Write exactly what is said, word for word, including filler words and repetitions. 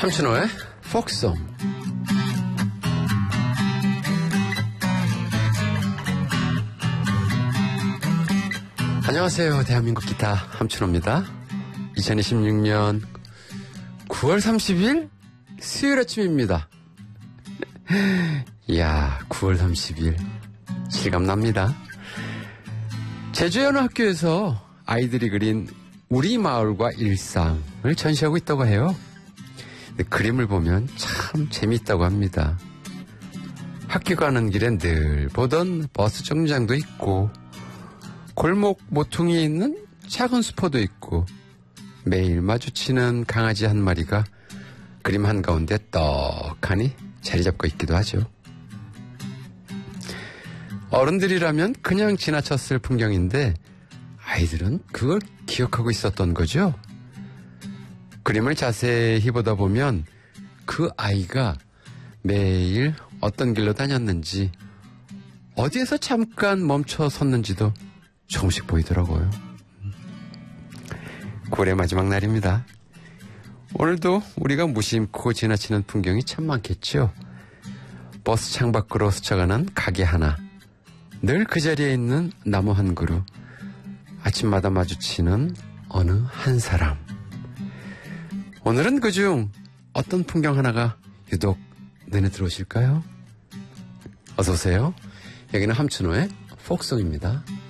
함춘호의 폭송. 안녕하세요. 대한민국 기타 함춘호입니다. 이천이십육 년 구월 삼십일 수요일 아침입니다. 이야, 구월 삼십일 실감납니다. 제주의 어느 학교에서 아이들이 그린 우리 마을과 일상을 전시하고 있다고 해요. 그림을 보면 참 재미있다고 합니다. 학교 가는 길엔 늘 보던 버스 정류장도 있고, 골목 모퉁이에 있는 작은 수포도 있고, 매일 마주치는 강아지 한 마리가 그림 한가운데 떡하니 자리 잡고 있기도 하죠. 어른들이라면 그냥 지나쳤을 풍경인데 아이들은 그걸 기억하고 있었던 거죠. 그림을 자세히 보다 보면 그 아이가 매일 어떤 길로 다녔는지, 어디에서 잠깐 멈춰 섰는지도 조금씩 보이더라고요. 구월의 마지막 날입니다. 오늘도 우리가 무심코 지나치는 풍경이 참 많겠죠. 버스 창밖으로 스쳐가는 가게 하나, 늘 그 자리에 있는 나무 한 그루, 아침마다 마주치는 어느 한 사람. 오늘은 그중 어떤 풍경 하나가 유독 눈에 들어오실까요? 어서 오세요. 여기는 함춘호의 폭송입니다.